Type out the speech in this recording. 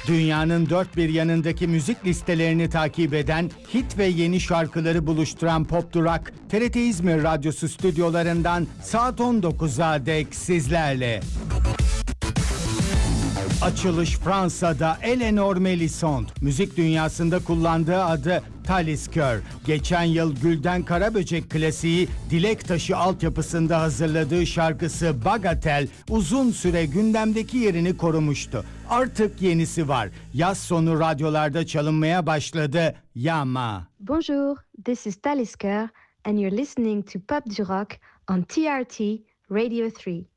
Dünyanın dört bir yanındaki müzik listelerini takip eden, hit ve yeni şarkıları buluşturan Pop Durak, TRT İzmir Radyosu stüdyolarından saat 19'a dek sizlerle. Açılış Fransa'da Eleanor Melisande, müzik dünyasında kullandığı adı Talisker. Geçen yıl Gülden Karaböcek klasiği Dilek Taşı altyapısında hazırladığı şarkısı Bagatel uzun süre gündemdeki yerini korumuştu. Artık yenisi var. Yaz sonu radyolarda çalınmaya başladı. Yama. Bonjour, this is Talisker and you're listening to Pop du Rock on TRT Radio 3.